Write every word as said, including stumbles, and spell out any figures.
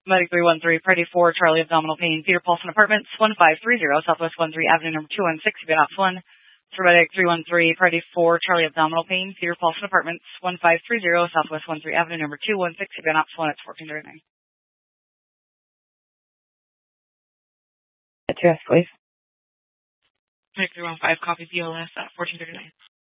Medic three one three, Party four, Charlie Abdominal Pain, Peter Paulson Apartments, one five three zero, Southwest one three Avenue, number two one six, you've been ops one. For Medic three one three, Party four, Charlie Abdominal Pain, Peter Paulson Apartments, one five three zero, Southwest one three Avenue, number two one six, you've been ops one, it's fourteen thirty-nine. Address, please. Medic three one five, copy B L S at fourteen thirty-nine.